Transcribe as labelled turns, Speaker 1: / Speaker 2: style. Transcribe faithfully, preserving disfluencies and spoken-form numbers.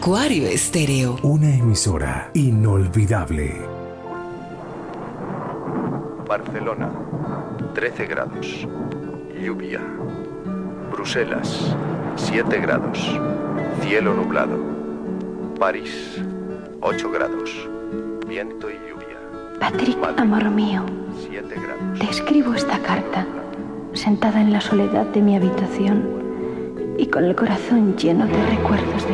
Speaker 1: Acuario Estéreo.
Speaker 2: Una emisora inolvidable.
Speaker 3: Barcelona, trece grados. Lluvia. Bruselas, siete grados. Cielo nublado. París, ocho grados. Viento y lluvia.
Speaker 4: Patrick,
Speaker 3: Madrid,
Speaker 4: amor mío,
Speaker 3: siete grados.
Speaker 4: te escribo esta carta, sentada en la soledad de mi habitación y con el corazón lleno de recuerdos de